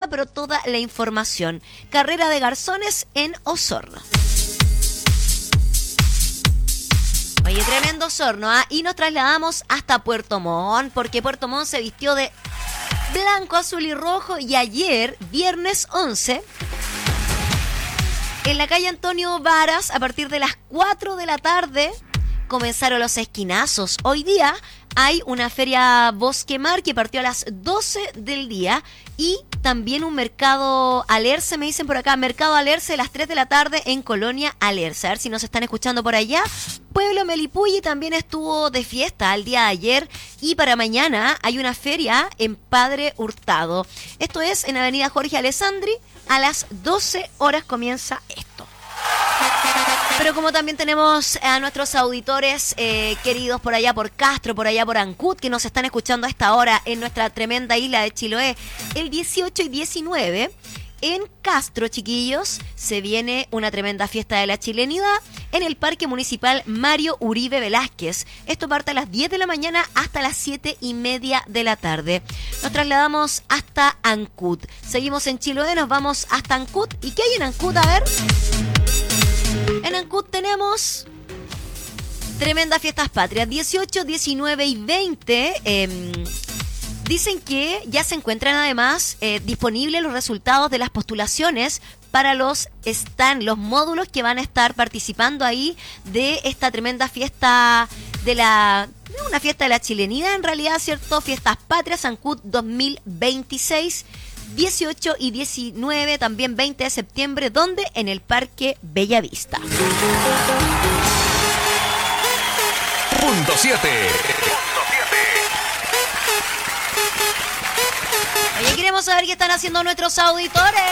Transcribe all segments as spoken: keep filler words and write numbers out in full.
pero toda la información. Carrera de Garzones en Osorno. Oye, tremendo Osorno, ¿ah? Y nos trasladamos hasta Puerto Montt, porque Puerto Montt se vistió de blanco, azul y rojo, y ayer, viernes once, en la calle Antonio Varas, a partir de las cuatro de la tarde, comenzaron los esquinazos. Hoy día hay una feria Bosque Mar que partió a las doce del día y también un mercado Alerce, me dicen por acá, mercado Alerce a las tres de la tarde en Colonia Alerce. A ver si nos están escuchando por allá. Pueblo Melipulli también estuvo de fiesta el día de ayer y para mañana hay una feria en Padre Hurtado. Esto es en Avenida Jorge Alessandri, a las doce horas comienza esto. Pero como también tenemos a nuestros auditores eh, queridos por allá por Castro, por allá por Ancud, que nos están escuchando a esta hora en nuestra tremenda isla de Chiloé, el dieciocho y diecinueve, en Castro, chiquillos, se viene una tremenda fiesta de la chilenidad en el Parque Municipal Mario Uribe Velázquez. Esto parte a las diez de la mañana hasta las siete y media de la tarde. Nos trasladamos hasta Ancud. Seguimos en Chiloé, nos vamos hasta Ancud. ¿Y qué hay en Ancud? A ver... En Ancud tenemos tremendas fiestas patrias, dieciocho, diecinueve y veinte. Eh, dicen que ya se encuentran además eh, disponibles los resultados de las postulaciones para los stand, los módulos que van a estar participando ahí de esta tremenda fiesta de la... Una fiesta de la chilenidad en realidad, ¿cierto? Fiestas Patrias Ancud dos mil veintiséis. dieciocho y diecinueve, también veinte de septiembre, ¿dónde? En el Parque Bellavista. Punto siete. Oye, queremos saber qué están haciendo nuestros auditores.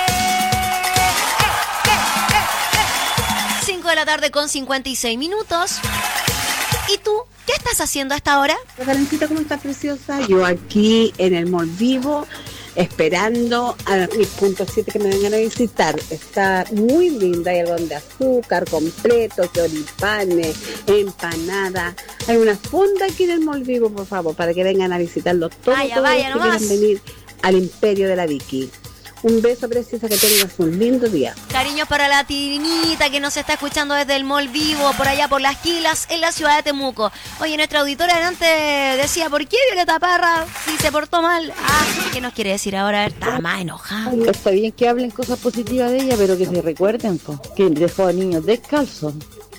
cinco de la tarde con cincuenta y seis minutos. ¿Y tú? ¿Qué estás haciendo a esta hora? Karencita, ¿cómo estás, preciosa? Yo aquí en el Mall Vivo, esperando a mis punto siete que me vengan a visitar. Está muy linda, hay algodón de azúcar completo, choripanes, empanada. Hay una fonda aquí en el Mall Vivo, por favor, para que vengan a visitarlo todos, vaya, todos vaya, los que nomás. quieran venir al Imperio de la Vicky. Un beso, preciosa, que tengas un lindo día. Cariños para la Tinita que nos está escuchando desde el Mall Vivo, por allá por Las Quilas, en la ciudad de Temuco. Oye, nuestra auditora delante decía, ¿por qué Violeta Parra si se portó mal? Ah, ¿qué nos quiere decir ahora? Está más enojada. Está bien que hablen cosas positivas de ella, pero que se recuerden po, que dejó a niños descalzos.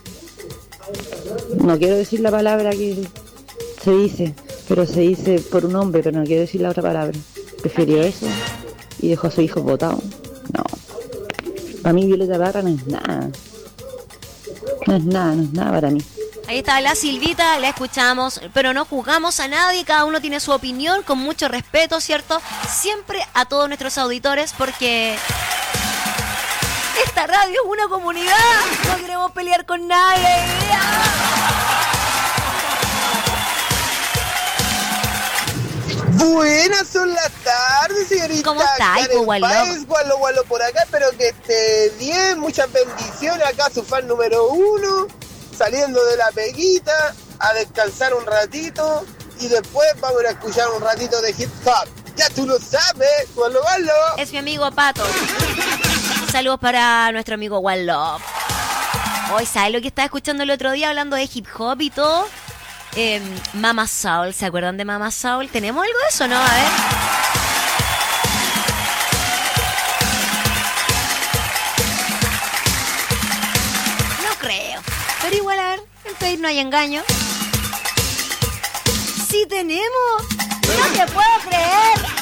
No quiero decir la palabra que se dice, pero se dice por un hombre, pero no quiero decir la otra palabra. Prefirió eso y dejó a su hijo botado. No. Para mí Violeta Parra no es nada. No es nada, no es nada para mí. Ahí está la Silvita, la escuchamos, pero no juzgamos a nadie, cada uno tiene su opinión, con mucho respeto, ¿cierto? Siempre a todos nuestros auditores, porque esta radio es una comunidad, no queremos pelear con nadie. Buenas son las tardes, señorita. ¿Cómo está, Karen Gualo? Páez, Gualo Gualo por acá, espero que esté bien, muchas bendiciones, acá su fan número uno, saliendo de la peguita, a descansar un ratito, y después vamos a escuchar un ratito de hip hop. Ya tú lo sabes, Gualo Gualo. Es mi amigo Pato. Saludos para nuestro amigo One Love. Hoy, ¿sabes lo que estaba escuchando el otro día hablando de hip hop y todo? Eh, Mama Soul, ¿se acuerdan de Mama Soul? ¿Tenemos algo de eso, no? A ver. No creo. Pero igual, a ver, en Face no hay engaño. ¡Sí tenemos! ¡No te puedo creer!